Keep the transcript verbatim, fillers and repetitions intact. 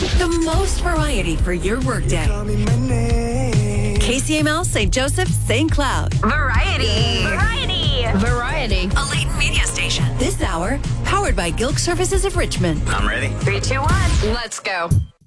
The most variety for your workday. K C M L, Saint Joseph, Saint Cloud. Variety. Variety. Variety. A Leighton media station. This hour, powered by Gilk Services of Richmond. I'm ready. Three, two, one. Let's go.